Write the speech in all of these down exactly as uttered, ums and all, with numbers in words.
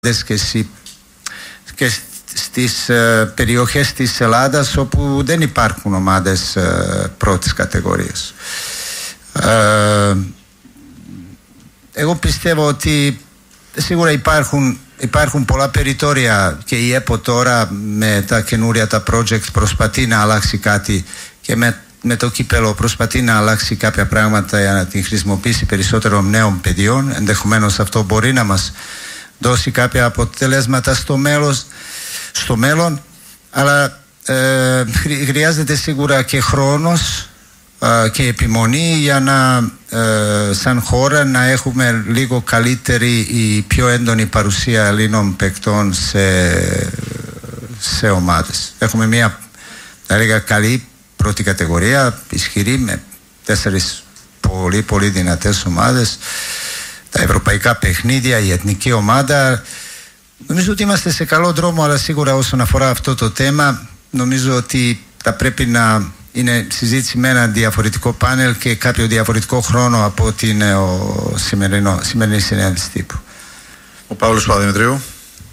και, σι, και στις ε, περιοχές της Ελλάδας όπου δεν υπάρχουν ομάδες ε, πρώτης κατηγορίας. Ε, εγώ πιστεύω ότι σίγουρα υπάρχουν, υπάρχουν πολλά περιθώρια και η ΕΠΟ τώρα με τα καινούρια τα project προσπαθεί να αλλάξει κάτι και με, με το κύπελο προσπαθεί να αλλάξει κάποια πράγματα για να την χρησιμοποιήσει περισσότερο νέων παιδιών. Ενδεχομένως αυτό μπορεί να μας δώσει κάποια αποτελέσματα στο μέλλον, στο μέλλον αλλά ε, χρειάζεται σίγουρα και χρόνος ε, και επιμονή για να ε, σαν χώρα να έχουμε λίγο καλύτερη ή πιο έντονη παρουσία Ελλήνων παικτών σε, σε ομάδες. Έχουμε μια, θα έλεγα, καλή πρώτη κατηγορία, ισχυρή, με τέσσερις πολύ πολύ δυνατές ομάδες, τα ευρωπαϊκά παιχνίδια, η εθνική ομάδα. Νομίζω ότι είμαστε σε καλό δρόμο, αλλά σίγουρα όσον αφορά αυτό το θέμα νομίζω ότι θα πρέπει να είναι συζήτηση με ένα διαφορετικό πάνελ και κάποιο διαφορετικό χρόνο από ότι είναι ο σημερινό, σημερινή συνέντευξη τύπου. Ο Παύλος Παπαδημητρίου.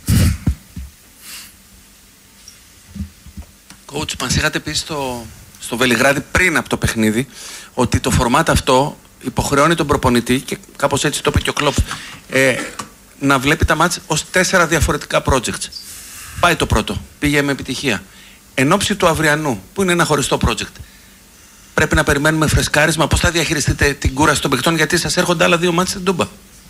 Coach, μας είχατε πει στο, στο Βελιγράδι πριν από το παιχνίδι ότι το φορμάτ αυτό υποχρεώνει τον προπονητή, και κάπως έτσι το είπε και ο Κλοπ, ε, να βλέπει τα μάτς ως τέσσερα διαφορετικά projects. Πάει το πρώτο, πήγε με επιτυχία. Εν ώψη του αυριανού, που είναι ένα χωριστό project, πρέπει να περιμένουμε φρεσκάρισμα. Πώς θα διαχειριστείτε την κούραση των παικτών, γιατί σας έρχονται άλλα δύο μάτς στην Τούμπα?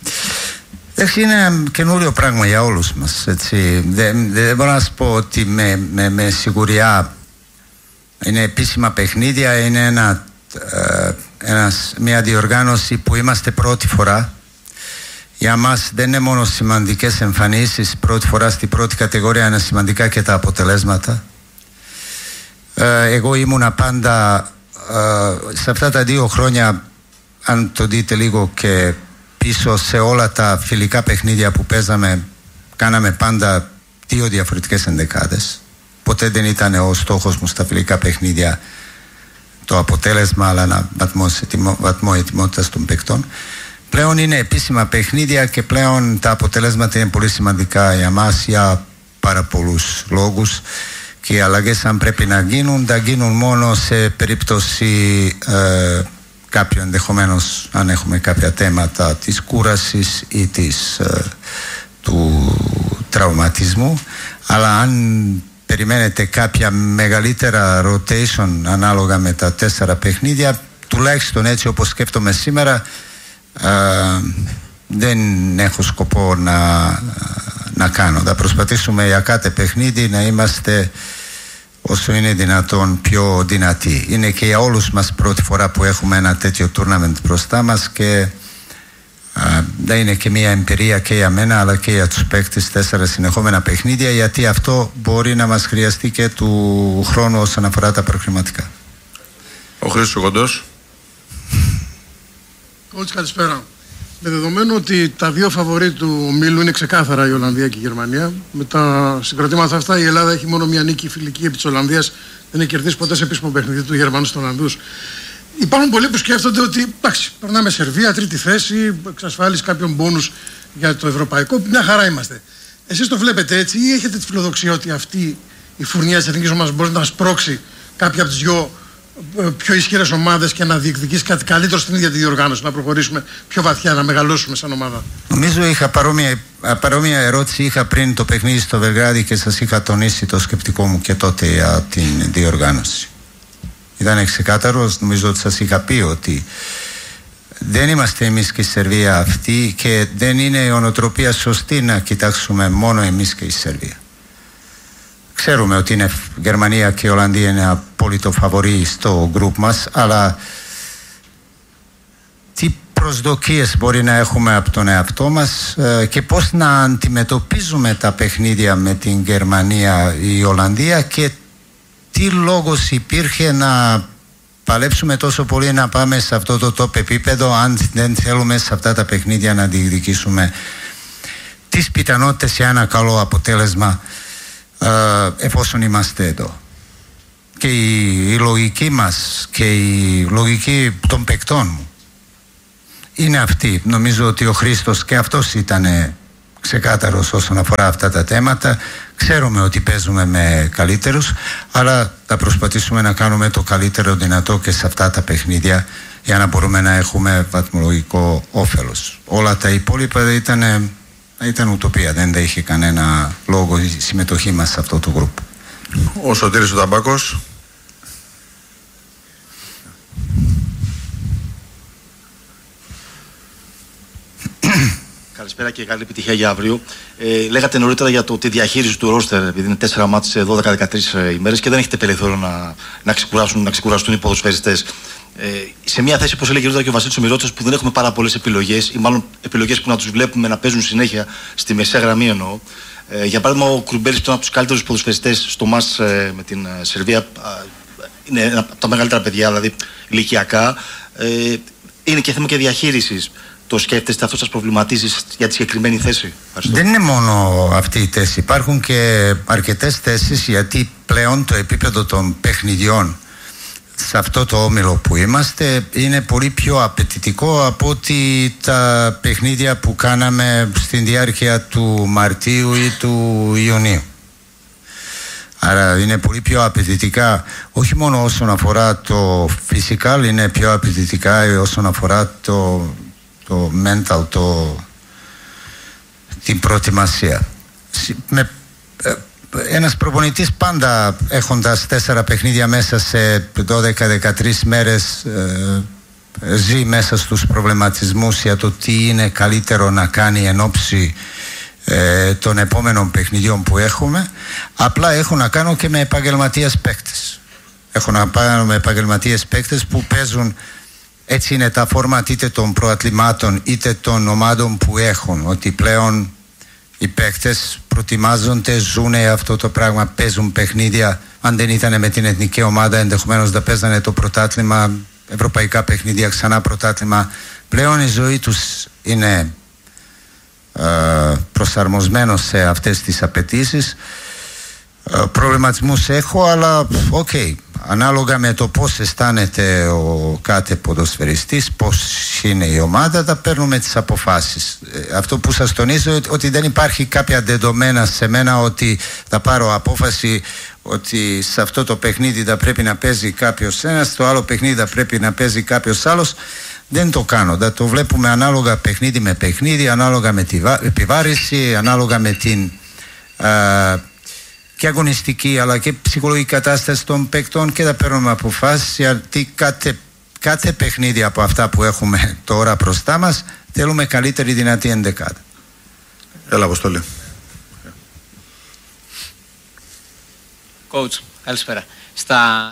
Είναι καινούριο πράγμα για όλους μας. Έτσι. Δεν, δεν μπορώ να σας πω ότι με, με, με σιγουριά είναι επίσημα παιχνίδια, είναι ένα, ε, ένας, μια διοργάνωση που είμαστε πρώτη φορά. Για μας δεν είναι μόνο σημαντικές εμφανίσεις πρώτη φορά στη πρώτη κατηγορία, είναι σημαντικά και τα αποτελέσματα. Ε, εγώ ήμουνα πάντα ε, σε αυτά τα δύο χρόνια, αν το δείτε λίγο και πίσω, σε όλα τα φιλικά παιχνίδια που παίζαμε, κάναμε πάντα δύο διαφορετικές ενδεκάδες. Ποτέ δεν ήταν ο στόχος μου στα φιλικά παιχνίδια το αποτέλεσμα, αλλά ένα βαθμό ετοιμότητας των παικτών. Πλέον είναι επίσημα παιχνίδια και πλέον τα αποτελέσματα είναι πολύ σημαντικά για μας για πάρα πολλούς λόγους, και οι αλλαγές, αν πρέπει να γίνουν, θα γίνουν μόνο σε περίπτωση ε, κάποιο, ενδεχομένως αν έχουμε κάποια θέματα της κούρασης ή της, ε, του τραυματισμού, αλλά αν περιμένετε κάποια μεγαλύτερα rotation ανάλογα με τα τέσσερα παιχνίδια, τουλάχιστον έτσι όπως σκέφτομαι σήμερα, Uh, δεν έχω σκοπό να, να κάνω. Θα προσπαθήσουμε για κάθε παιχνίδι να είμαστε όσο είναι δυνατόν πιο δυνατοί. Είναι και για όλους μας πρώτη φορά που έχουμε ένα τέτοιο tournament μπροστά μας, και uh, δεν είναι και μια εμπειρία και για μένα αλλά και για τους παίκτες, τέσσερα συνεχόμενα παιχνίδια, γιατί αυτό μπορεί να μας χρειαστεί και του χρόνου όσον αφορά τα προκριματικά. Ο Χρήστος Κοντός. Κότσι, καλησπέρα. Με δεδομένο ότι τα δύο φαβορί του ομίλου είναι ξεκάθαρα η Ολλανδία και η Γερμανία, με τα συγκροτήματα αυτά η Ελλάδα έχει μόνο μια νίκη φιλική επί της Ολλανδίας, δεν έχει κερδίσει ποτέ σε επίσημο παιχνίδι του Γερμανού στους Ολλανδούς. Υπάρχουν πολλοί που σκέφτονται ότι εντάξει, περνάμε Σερβία, τρίτη θέση, εξασφάλιση κάποιων μπόνους για το ευρωπαϊκό, μια χαρά είμαστε. Εσείς το βλέπετε έτσι, ή έχετε τη φιλοδοξία ότι αυτή η φουρνιά της εθνικής ομάδας μπορεί να σπρώξει κάποια από τις δυο πιο ισχυρές ομάδες και να διεκδικήσει κάτι καλύτερο στην ίδια τη διοργάνωση, να προχωρήσουμε πιο βαθιά, να μεγαλώσουμε σαν ομάδα? Νομίζω είχα παρόμοια, παρόμοια ερώτηση είχα πριν το παιχνίδι στο Βελιγράδι και σας είχα τονίσει το σκεπτικό μου και τότε για την διοργάνωση. Ήταν ξεκάθαρος, νομίζω ότι σας είχα πει ότι δεν είμαστε εμείς και η Σερβία αυτή, και δεν είναι η ονοτροπία σωστή να κοιτάξουμε μόνο εμείς και η Σερβία. Ξέρουμε ότι είναι η Γερμανία και η Ολλανδία είναι απόλυτο φαβορί στο γκρουπ μας, αλλά τι προσδοκίες μπορεί να έχουμε από τον εαυτό μας ε, και πώς να αντιμετωπίζουμε τα παιχνίδια με την Γερμανία ή η Ολλανδία, και τι λόγος υπήρχε να παλέψουμε τόσο πολύ να πάμε σε αυτό το top επίπεδο αν δεν θέλουμε σε αυτά τα παιχνίδια να διεκδικήσουμε τις πιθανότητες για ένα καλό αποτέλεσμα Uh, εφόσον είμαστε εδώ. Και η, η λογική μας και η λογική των παικτών μου είναι αυτή. Νομίζω ότι ο Χρήστος και αυτός ήταν ξεκάθαρος όσον αφορά αυτά τα θέματα. Ξέρουμε ότι παίζουμε με καλύτερους, αλλά θα προσπαθήσουμε να κάνουμε το καλύτερο δυνατό και σε αυτά τα παιχνίδια για να μπορούμε να έχουμε βαθμολογικό όφελος. Όλα τα υπόλοιπα ήταν, ήταν ουτοπία, δεν είχε κανένα λόγο η συμμετοχή μας σε αυτό το γκρουπ. Ο Σωτήρης ο Ταμπάκος. Καλησπέρα και καλή επιτυχία για αύριο. Ε, λέγατε νωρίτερα για το, τη διαχείριση του ρόστερ, επειδή είναι τέσσερα μάτς σε δώδεκα με δεκατρείς ημέρες και δεν έχετε περιθώριο να, να, ξεκουράσουν, να ξεκουραστούν οι ποδοσφαιριστές. Ε, σε μια θέση, όπως έλεγε νωρίτερα και ο Βασίλης Ομιρώτης, που δεν έχουμε πάρα πολλές επιλογές, ή μάλλον επιλογές που να τους βλέπουμε να παίζουν συνέχεια στη μεσαία γραμμή εννοώ. Ε, για παράδειγμα, ο Κρουμπέλης, που ήταν από τους καλύτερους ποδοσφαιριστές στο μάτς ε, με την ε, Σερβία, ε, είναι ένα από τα μεγαλύτερα παιδιά, δηλαδή ηλικιακά. Ε, είναι και θέμα και διαχείρισης. Το σκέφτεστε, αυτό σας προβληματίζει για τη συγκεκριμένη θέση? Ευχαριστώ. Δεν είναι μόνο αυτή η θέση. Υπάρχουν και αρκετές θέσεις, γιατί πλέον το επίπεδο των παιχνιδιών σε αυτό το όμιλο που είμαστε είναι πολύ πιο απαιτητικό από ότι τα παιχνίδια που κάναμε στην διάρκεια του Μαρτίου ή του Ιουνίου. Άρα είναι πολύ πιο απαιτητικά, όχι μόνο όσον αφορά το physical, είναι πιο απαιτητικά όσον αφορά το το mental, το, την προετοιμασία. Με, ε, ένας προπονητής πάντα έχοντας τέσσερα παιχνίδια μέσα σε δώδεκα με δεκατρείς μέρες ε, ζει μέσα στους προβληματισμούς για το τι είναι καλύτερο να κάνει εν ώψη ε, των επόμενων παιχνιδιών που έχουμε. Απλά έχω να κάνω και με επαγγελματίες παίκτες. Έχω να κάνω με επαγγελματίες παίκτες που παίζουν. Έτσι είναι τα φόρματ είτε των προαθλημάτων είτε των ομάδων που έχουν, ότι πλέον οι παίκτες προετοιμάζονται, ζουν αυτό το πράγμα, παίζουν παιχνίδια. Αν δεν ήταν με την εθνική ομάδα, ενδεχομένως θα παίζανε το πρωτάθλημα, ευρωπαϊκά παιχνίδια, ξανά πρωτάθλημα. Πλέον η ζωή τους είναι ε, προσαρμοσμένος σε αυτές τις απαιτήσεις. Ε, προβληματισμούς έχω, αλλά οκ. Okay. Ανάλογα με το πώς αισθάνεται ο κάθε ποδοσφαιριστής, πώς είναι η ομάδα, θα παίρνουμε τις αποφάσεις. Ε, αυτό που σας τονίζω, ότι δεν υπάρχει κάποια δεδομένα σε μένα ότι θα πάρω απόφαση ότι σε αυτό το παιχνίδι θα πρέπει να παίζει κάποιος ένας, στο άλλο παιχνίδι θα πρέπει να παίζει κάποιος άλλος. Δεν το κάνω. Θα το βλέπουμε ανάλογα παιχνίδι με παιχνίδι, ανάλογα με την επιβάρηση, ανάλογα με την α, και αγωνιστική αλλά και ψυχολογική κατάσταση των παικτών, και θα παίρνουμε αποφάσεις, γιατί κάθε, κάθε παιχνίδι από αυτά που έχουμε τώρα μπροστά μας θέλουμε καλύτερη δυνατή ενδεκάδα. Έλα, Αποστόλη. Coach, καλησπέρα. Στα...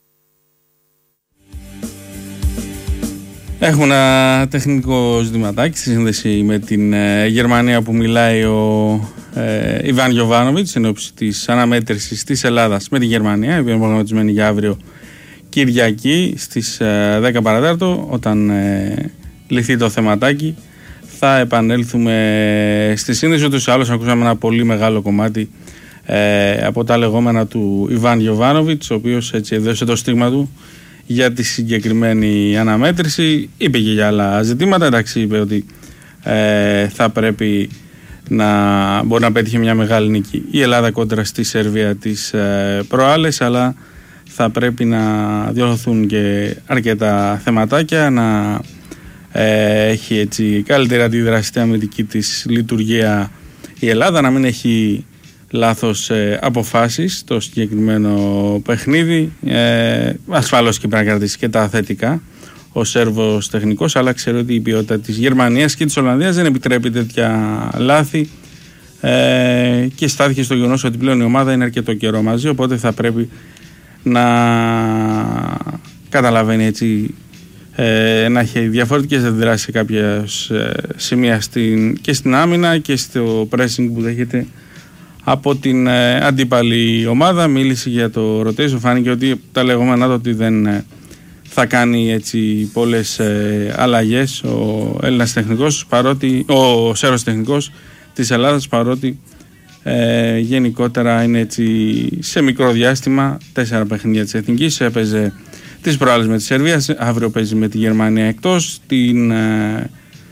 Έχουμε ένα τεχνικό ζητηματάκι στη σύνδεση με την ε, Γερμανία που μιλάει ο ε, Ιβάν Γιοβάνοβιτς εν ώψη της αναμέτρησης της Ελλάδας με τη Γερμανία, η οποία είναι προγραμματισμένη για αύριο Κυριακή στις ε, δέκα παρά τέταρτο. Όταν ε, λυθεί το θεματάκι θα επανέλθουμε στη σύνδεση. Ούτως ή άλλως ακούσαμε ένα πολύ μεγάλο κομμάτι ε, από τα λεγόμενα του Ιβάν Γιοβάνοβιτς, ο οποίος έτσι έδωσε το στίγμα του για τη συγκεκριμένη αναμέτρηση. Είπε και για άλλα ζητήματα. Εντάξει, είπε ότι ε, θα πρέπει να μπορεί να πέτυχε μια μεγάλη νίκη η Ελλάδα κόντρα στη Σερβία τις ε, προάλλες, αλλά θα πρέπει να διορθωθούν και αρκετά θεματάκια, να ε, έχει έτσι καλύτερη αντίδραση στη αμυντική της λειτουργία η Ελλάδα, να μην έχει λάθος ε, αποφάσεις στο συγκεκριμένο παιχνίδι. Ε, ασφαλώς και πρέπει να κρατήσει και τα θετικά ο Σέρβος τεχνικός, αλλά ξέρω ότι η ποιότητα της Γερμανίας και της Ολλανδίας δεν επιτρέπει τέτοια λάθη ε, και στάθηκε στο γεγονός ότι πλέον η ομάδα είναι αρκετό καιρό μαζί, οπότε θα πρέπει να καταλαβαίνει έτσι ε, να έχει διαφορετικές αντιδράσεις σε κάποια ε, σημεία στην, και στην άμυνα και στο pressing που δέχεται από την ε, αντίπαλη ομάδα. Μίλησε για το rotation, φάνηκε ότι τα λεγόμενά του ότι δεν ε, θα κάνει έτσι πολλές ε, αλλαγές ο Έλληνας τεχνικός, παρότι, ο Σέρβος τεχνικός της Ελλάδας, παρότι ε, γενικότερα είναι έτσι σε μικρό διάστημα, τέσσερα παιχνίδια της Εθνικής, έπαιζε τις προάλλες με τη Σερβία, αύριο παίζει με τη Γερμανία εκτός, την, ε,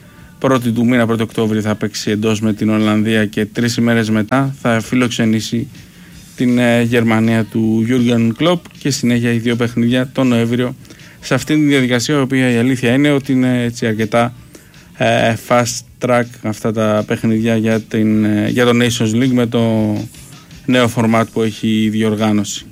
πρώτη του μήνα, πρώτη Οκτώβρη, θα παίξει εντός με την Ολλανδία και τρεις ημέρες μετά θα φιλοξενήσει την ε, Γερμανία του Γιούργεν Κλοπ και συνέχεια οι δύο παιχνίδια τον Νοέμβριο σε αυτήν τη διαδικασία, η οποία η αλήθεια είναι ότι είναι έτσι αρκετά ε, fast track αυτά τα παιχνίδια για, την, ε, για το Nations League με το νέο format που έχει η διοργάνωση.